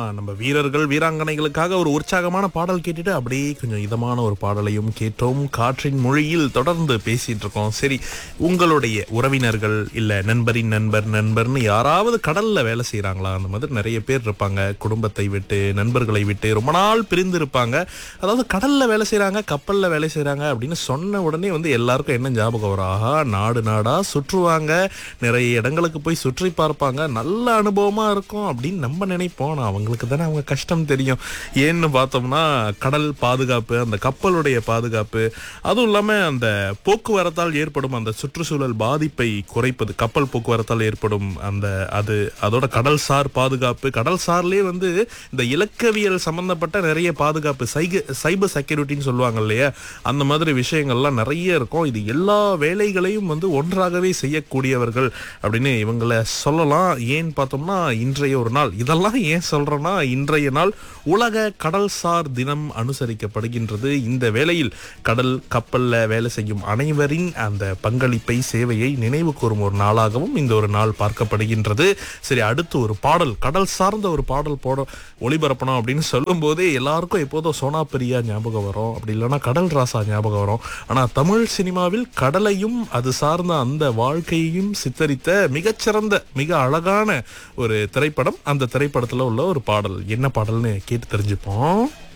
நம்ம வீரர்கள் வீராங்கனைகளுக்காக ஒரு உற்சாகமான பாடல் கேட்டுட்டு அப்படியே கொஞ்சம் இதமான ஒரு பாடலையும் கேட்டோம். காற்றின் மொழியில் தொடர்ந்து பேசிட்டு இருக்கோம். சரி, உங்களுடைய உறவினர்கள் இல்ல நண்பரின் நண்பர்னு யாராவது கடல்ல வேலை செய்யறாங்களா? அந்த மாதிரி நிறைய பேர் இருப்பாங்க. குடும்பத்தை விட்டு நண்பர்களை விட்டு ரொம்ப நாள் பிரிந்து இருப்பாங்க. அதாவது கடல்ல வேலை செய்யறாங்க, கப்பல்ல வேலை செய்யறாங்க அப்படின்னு சொன்ன உடனே எல்லாருக்கும் என்ன ஞாபகம் வரும்? ஆஹா, நாடு நாடா சுற்றுவாங்க, நிறைய இடங்களுக்கு போய் சுற்றி பார்ப்பாங்க, நல்ல அனுபவமா இருக்கும் அப்படின்னு நம்ம நினைப்போம். ஆனா அவங்களுக்கு தானே அவங்க கஷ்டம் தெரியும். ஏன்னு பார்த்தோம்னா கடல் பாதுகாப்பு, அந்த கப்பலுடைய பாதுகாப்பு, அதுவும் இல்லாம அந்த போக்குவரத்தால் ஏற்படும் அந்த சுற்றுச்சூழல் பாதிப்பை குறைப்பது, கப்பல் போக்குவரத்தால் ஏற்படும் அதோட கடல்சார் பாதுகாப்பு, கடல் சார்லயே இந்த இலக்கவியல் சம்பந்தப்பட்ட நிறைய பாதுகாப்பு, சைபர் செக்யூரிட்டின்னு சொல்லுவாங்க இல்லையா, அந்த மாதிரி விஷயங்கள்லாம் நிறைய இருக்கும். இது எல்லா வேலைகளையும் ஒன்றாகவே செய்யக்கூடியவர்கள் அப்படின்னு இவங்களை சொல்லலாம். ஏன் பார்த்தோம்னா இன்றைய ஒரு நாள், இதெல்லாம் ஏன் சொல்றேன்னா இன்றைய நாள் உலக கடல்சார் தினம் அனுசரிக்கப்படுகின்றது. இந்த வேளையில் கடல் கப்பல்ல வேலை செய்யும் அனைவரின் அந்த பங்களிப்பை, சேவையை நினைவு கூறும் ஒரு நாளாகவும் இந்த ஒரு நாள் பார்க்கப்படுகின்றது. சரி, அடுத்து ஒரு பாடல், கடல் சார்ந்த ஒரு பாடல் ஒளிபரப்பணும் அப்படின்னு சொல்லும் போதே எல்லாருக்கும் எப்போதும் சோனா பிரியா ஞாபகம் வரும், அப்படி இல்லைன்னா கடல் ராசா ஞாபகம் வரும். ஆனா தமிழ் சினிமாவில் கடலையும் அது சார்ந்த அந்த வாழ்க்கையையும் சித்தரித்த மிகச்சிறந்த மிக அழகான ஒரு திரைப்படம். அந்த திரைப்படத்துல உள்ள ஒரு பாடல், என்ன பாடல்னு கேட்டு தெரிஞ்சுப்போம்.